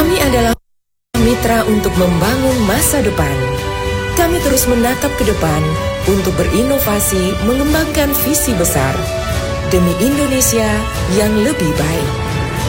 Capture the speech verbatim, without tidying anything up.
Kami adalah mitra untuk membangun masa depan. Kami terus menatap ke depan untuk berinovasi, mengembangkan visi besar demi Indonesia yang lebih baik.